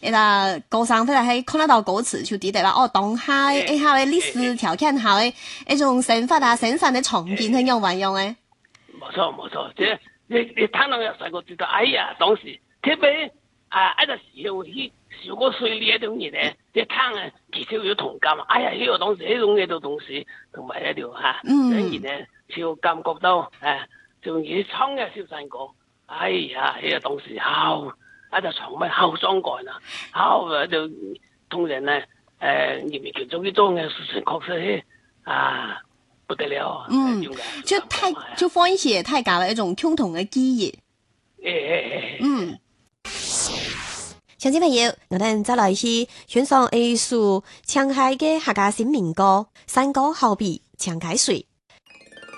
个高山，或者係看得到歌詞，就記得啦。哦，當下一下嘅歷史條件下嘅一種生活啊、生產嘅重建係用運用嘅。 冇錯，即係你聽到有細個知道，哎呀，當時特別一個時候去少個歲呢一種嘢咧，即係聽啊，其實有同感。哎呀，呢個當時呢種嘢到當時同埋一條嚇，當然咧就感覺到仲要唱嘅小山歌，哎呀，呢個當時好。一就唱咩後裝幹啦，好就同人咧業餘其中一種嘅事情確實係不得了。 就放一些大家嘅一種共同嘅記憶。鄉親朋友，我哋再來去欣賞藝術唱海嘅客家新民歌《山歌好比長溪水》。